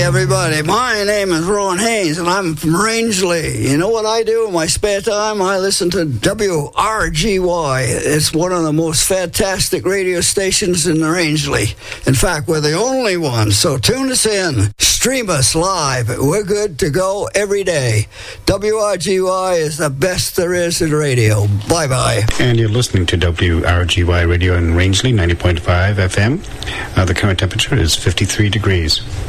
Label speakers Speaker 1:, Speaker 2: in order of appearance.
Speaker 1: everybody. My name is Rowan Haynes, and I'm from Rangeley. You know what I do in my spare time? I listen to WRGY. It's one of the most fantastic radio stations in the Rangeley. In fact, we're the only one, so tune us in. Stream us live. We're good to go every day. WRGY is the best there is in radio. Bye-bye.
Speaker 2: And you're listening to WRGY Radio in Rangeley, 90.5 FM. The current temperature is 53 degrees.